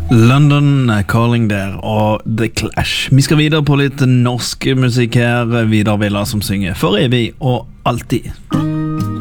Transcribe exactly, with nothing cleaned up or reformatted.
London Calling der og The Clash. Vi skal videre på litt norsk musikk her. Vidar Villa som synger For evig og alltid.